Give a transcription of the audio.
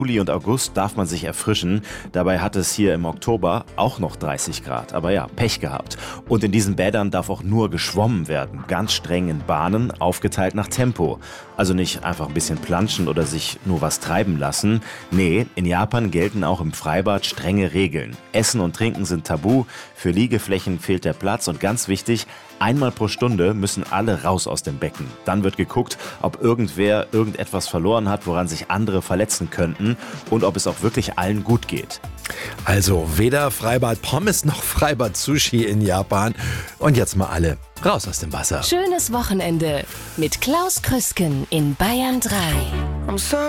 Juli und August darf man sich erfrischen. Dabei hat es hier im Oktober auch noch 30 Grad. Aber ja, Pech gehabt. Und in diesen Bädern darf auch nur geschwommen werden. Ganz streng in Bahnen, aufgeteilt nach Tempo. Also nicht einfach ein bisschen planschen oder sich nur was treiben lassen. Nee, in Japan gelten auch im Freibad strenge Regeln. Essen und Trinken sind tabu. Für Liegeflächen fehlt der Platz. Und ganz wichtig, einmal pro Stunde müssen alle raus aus dem Becken. Dann wird geguckt, ob irgendwer irgendetwas verloren hat, woran sich andere verletzen könnten und ob es auch wirklich allen gut geht. Also weder Freibad Pommes noch Freibad Sushi in Japan. Und jetzt mal alle raus aus dem Wasser. Schönes Wochenende mit Klaus Krüsken in Bayern 3.